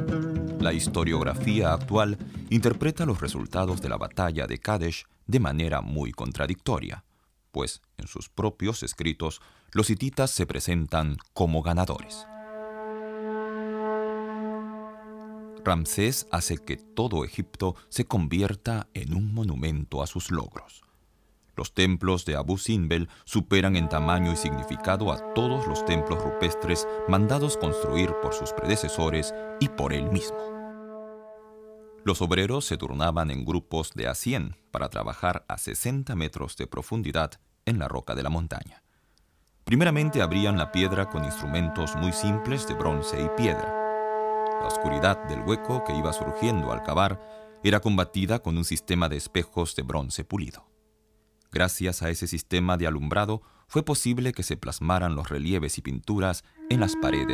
La historiografía actual interpreta los resultados de la batalla de Kadesh de manera muy contradictoria, pues en sus propios escritos los hititas se presentan como ganadores. Ramsés hace que todo Egipto se convierta en un monumento a sus logros. Los templos de Abu Simbel superan en tamaño y significado a todos los templos rupestres mandados construir por sus predecesores y por él mismo. Los obreros se turnaban en grupos de a 100 para trabajar a 60 metros de profundidad en la roca de la montaña. Primeramente abrían la piedra con instrumentos muy simples de bronce y piedra. La oscuridad del hueco que iba surgiendo al cavar era combatida con un sistema de espejos de bronce pulido. Gracias a ese sistema de alumbrado fue posible que se plasmaran los relieves y pinturas en las paredes